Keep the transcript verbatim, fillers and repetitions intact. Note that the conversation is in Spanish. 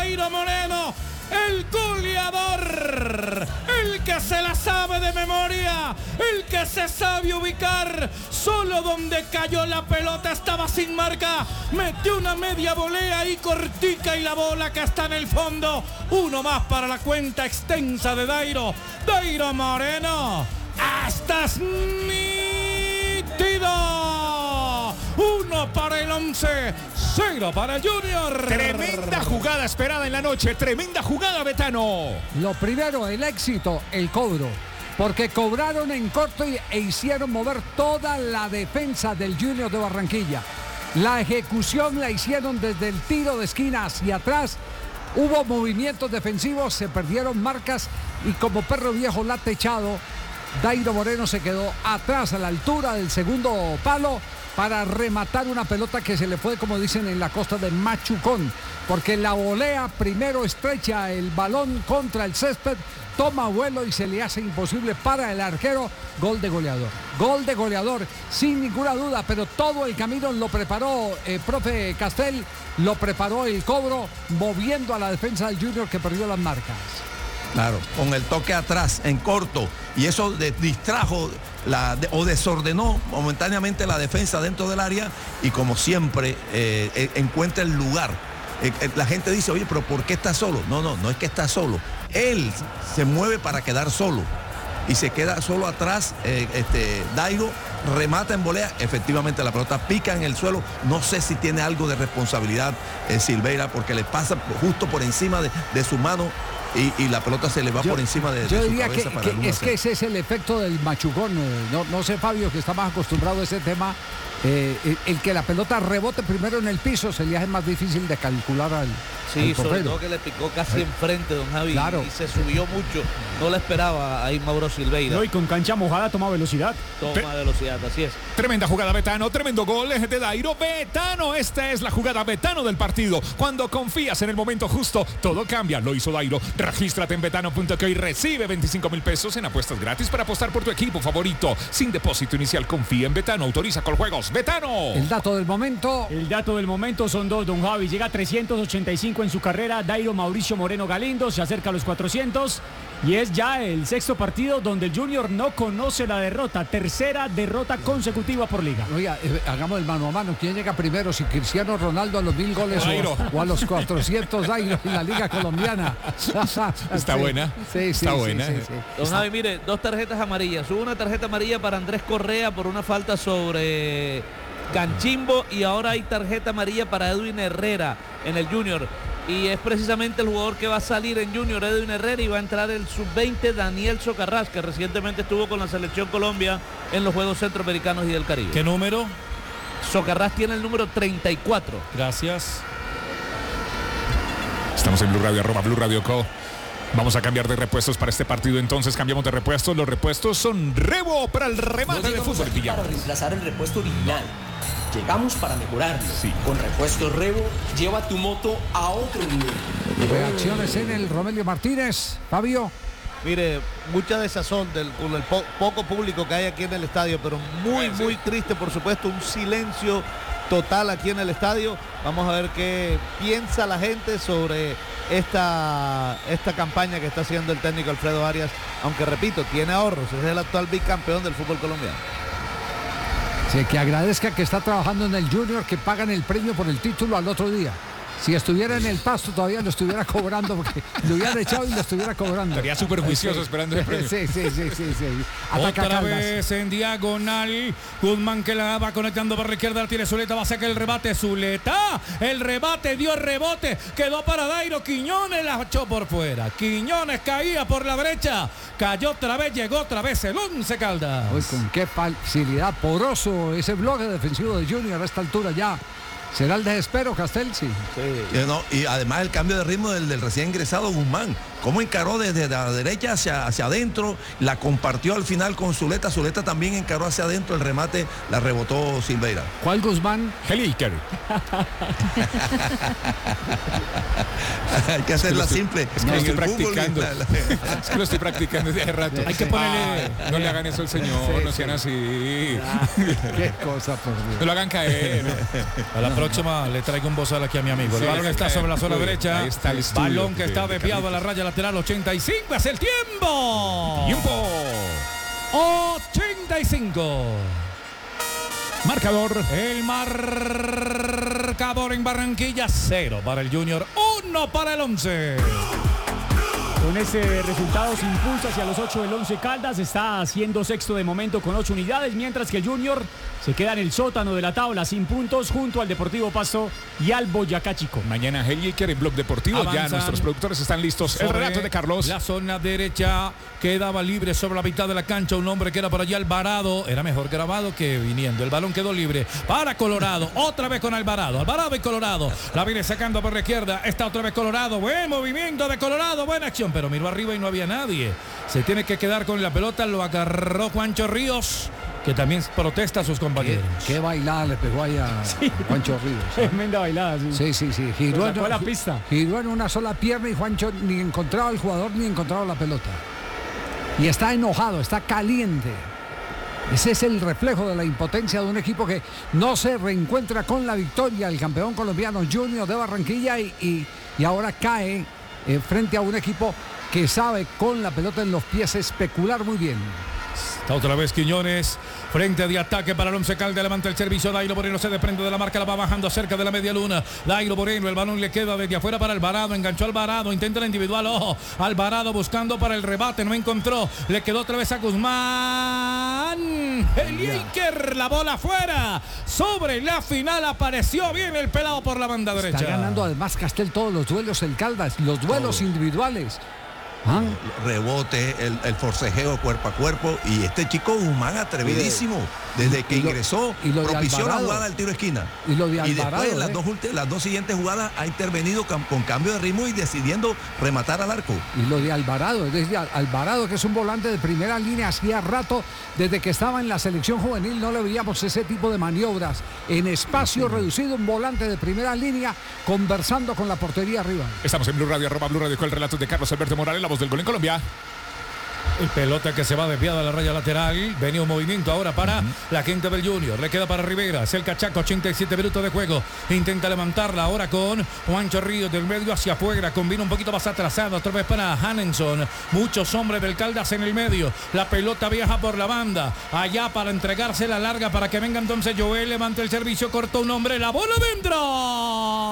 Dairo Moreno, el goleador, el que se la sabe de memoria, el que se sabe ubicar. Solo donde cayó la pelota estaba sin marca, metió una media volea y cortica y la bola que está en el fondo. Uno más para la cuenta extensa de Dairo. Dairo Moreno, estás nítido. Uno para el once, cero para el Junior. Tremenda jugada esperada en la noche, tremenda jugada, Betano. Lo primero, el éxito, el cobro. Porque cobraron en corto y, e hicieron mover toda la defensa del Junior de Barranquilla. La ejecución la hicieron desde el tiro de esquina hacia atrás. Hubo movimientos defensivos, se perdieron marcas y como perro viejo late echado, Dairo Moreno se quedó atrás a la altura del segundo palo para rematar una pelota que se le fue, como dicen en la costa, de machucón, porque la volea primero estrecha el balón contra el césped, toma vuelo y se le hace imposible para el arquero. Gol de goleador, gol de goleador, sin ninguna duda, pero todo el camino lo preparó el profe Castel, lo preparó el cobro, moviendo a la defensa del Junior que perdió las marcas. Claro, con el toque atrás, en corto, y eso de, distrajo la, de, o desordenó momentáneamente la defensa dentro del área, y como siempre eh, eh, encuentra el lugar. Eh, eh, la gente dice, oye, pero ¿por qué está solo? No, no, no es que está solo. Él se mueve para quedar solo, y se queda solo atrás. eh, este, Dairo remata en volea, efectivamente la pelota pica en el suelo. No sé si tiene algo de responsabilidad eh, Silveira, porque le pasa justo por encima de, de su mano. Y, y la pelota se le va yo, por encima de, de yo su diría cabeza que, para que es que ese es el efecto del machucón. No, no sé, Fabio, que está más acostumbrado a ese tema. Eh, el, el que la pelota rebote primero en el piso se le hace más difícil de calcular al Sí, al sobre todo que le picó casi eh. enfrente, don Javi, claro. Y se subió mucho. No la esperaba ahí Mauro Silveira. No, y con cancha mojada toma velocidad. Toma Tre velocidad, así es. Tremenda jugada, Betano, tremendo gol de Dairo. Betano, esta es la jugada Betano del partido. Cuando confías en el momento justo, todo cambia. Lo hizo Dairo. Regístrate en betano punto co y recibe veinticinco mil pesos en apuestas gratis para apostar por tu equipo favorito. Sin depósito inicial, confía en Betano. Autoriza con juegos. Betano. El dato del momento. El dato del momento son dos, don Javi. Llega a trescientos ochenta y cinco en su carrera. Dairo Mauricio Moreno Galindo se acerca a los cuatrocientos. Y es ya el sexto partido donde el Junior no conoce la derrota. Tercera derrota consecutiva por liga. Oiga, eh, hagamos el mano a mano. ¿Quién llega primero? Si Cristiano Ronaldo a los mil goles o, o a los cuatrocientos Dairo en la liga colombiana. Está sí. buena. Sí, sí, Está sí, buena. Sí, sí, sí. Don Está... Javi, mire, dos tarjetas amarillas. Hubo una tarjeta amarilla para Andrés Correa por una falta sobre Canchimbo, y ahora hay tarjeta amarilla para Edwin Herrera en el Junior. Y es precisamente el jugador que va a salir en Junior, Edwin Herrera, y va a entrar el sub veinte Daniel Socarrás, que recientemente estuvo con la selección Colombia en los Juegos Centroamericanos y del Caribe. ¿Qué número? Socarrás tiene el número treinta y cuatro. Gracias. Estamos en Blue Radio, arroba Blue Radio Co. Vamos a cambiar de repuestos para este partido, entonces cambiamos de repuestos. Los repuestos son Revo para el remate no de fútbol. Para reemplazar el repuesto original. Llegamos para mejorarlo. Sí. Con Repuestos Revo, lleva tu moto a otro nivel. Reacciones en el Romelio Martínez, Fabio. Mire, mucha desazón del, con el po poco público que hay aquí en el estadio, pero muy, muy triste, por supuesto, un silencio total aquí en el estadio. Vamos a ver qué piensa la gente sobre esta, esta campaña que está haciendo el técnico Alfredo Arias, aunque repito, tiene ahorros, es el actual bicampeón del fútbol colombiano. Sí, que agradezca que está trabajando en el Junior, que pagan el premio por el título al otro día. Si estuviera en el Pasto todavía lo estuviera cobrando, porque lo hubieran echado y lo estuviera cobrando. Estaría súper juicioso sí. esperando el premio. Sí, sí, sí, sí, sí. Ataca Otra Caldas. vez en diagonal. Guzmán que la va conectando por la izquierda. Tiene Zuleta, va a sacar el rebate. Zuleta. El rebate, dio rebote. Quedó para Dairo. Quiñones la echó por fuera. Quiñones caía por la brecha. Cayó otra vez, llegó otra vez el Once Caldas. Uy, con qué facilidad, poroso ese bloque defensivo de Junior a esta altura ya. ¿Será el desespero, Castel? Sí. sí. No, y además el cambio de ritmo del, del recién ingresado Guzmán. Cómo encaró desde la derecha hacia, hacia adentro, la compartió al final con Zuleta. Zuleta también encaró hacia adentro, el remate la rebotó Silveira. ¿Cuál Guzmán? Heliker. Hay que hacerla estoy, simple. Es que en lo estoy el practicando. Google y- Es que lo estoy practicando desde hace rato. Hay que ponerle- Ay, no le hagan eso al señor, Sí, no sí. sean así. Qué cosa, por No Dios. lo hagan caer. A la próxima le traigo un bozal aquí a mi amigo. El Sí, balón sí, está sí. sobre la zona Uy, derecha. ahí está el estudio Balón que de- está de desviado a la raya lateral ochenta y cinco. Es el tiempo. Tiempo. ochenta y cinco. Marcador. El marcador en Barranquilla, cero para el Junior, uno para el once. Con ese resultado se impulsa hacia los ocho del Once Caldas, está haciendo sexto de momento con ocho unidades, mientras que el Junior se queda en el sótano de la tabla sin puntos junto al Deportivo Pasto y al Boyacá Chico. Mañana Heliker en Blog Deportivo. Ya Avanzan nuestros productores están listos. El Sobre relato de Carlos. La zona derecha quedaba libre sobre la mitad de la cancha. Un hombre que era por allá, Alvarado. Era mejor grabado que viniendo. El balón quedó libre para Colorado. Otra vez con Alvarado. Alvarado y Colorado. La viene sacando por la izquierda. Está otra vez Colorado. Buen movimiento de Colorado. Buena acción. Pero miró arriba y no había nadie. Se tiene que quedar con la pelota. Lo agarró Juancho Ríos, que también protesta a sus Qué, compañeros. qué bailada le pegó ahí a Juancho Ríos. ¿eh? Tremenda bailada, sí. Sí, sí, sí. Giró, Lo en- sacó a la pista. giró en una sola pierna y Juancho ni encontraba al jugador ni encontraba la pelota. Y está enojado, está caliente. Ese es el reflejo de la impotencia de un equipo que no se reencuentra con la victoria. El campeón colombiano Junior de Barranquilla y, y, y ahora cae eh, frente a un equipo que sabe con la pelota en los pies especular muy bien. Está otra vez Quiñones, frente de ataque para el Once Caldas, levanta el servicio, Dairo Moreno se desprende de la marca, la va bajando cerca de la media luna, Dairo Moreno, el balón le queda desde afuera para Alvarado, enganchó a Alvarado, intenta la individual, ojo, Alvarado buscando para el rebate, no encontró, le quedó otra vez a Guzmán, el Iker, la bola afuera, sobre la final apareció bien el pelado por la banda derecha. Está ganando además Castel todos los duelos el Caldas, los duelos individuales. ¿Ah? Rebote, el, el forcejeo cuerpo a cuerpo. Y este chico Guzmán atrevidísimo. Desde que y lo- ingresó, y lo de propició la Alvarado. jugada del tiro de esquina. Y lo de Y Alvarado, después, las, ¿eh? dos, ulti- las dos siguientes jugadas, ha intervenido cam- con cambio de ritmo y decidiendo rematar al arco. Y lo de Alvarado, es decir, Al- Alvarado, que es un volante de primera línea, hacía rato, desde que estaba en la selección juvenil, no le veíamos ese tipo de maniobras. En espacio reducido, un volante de primera línea, conversando con la portería arriba. Estamos en Blue Radio, arroba Blue Radio, con el relato de Carlos Alberto Morales, la voz del gol en Colombia. El pelota que se va desviada a la raya lateral. Venía un movimiento ahora para la gente del Junior. Le queda para Rivera. Es el Cachaco, ochenta y siete minutos de juego. Intenta levantarla ahora con Juancho Ríos del medio hacia afuera. Combina un poquito más atrasado. Otra vez para Hanenson. Muchos hombres del Caldas en el medio. La pelota viaja por la banda. Allá para entregarse la larga para que venga entonces Joel. Levanta el servicio. Cortó un hombre. La bola dentro.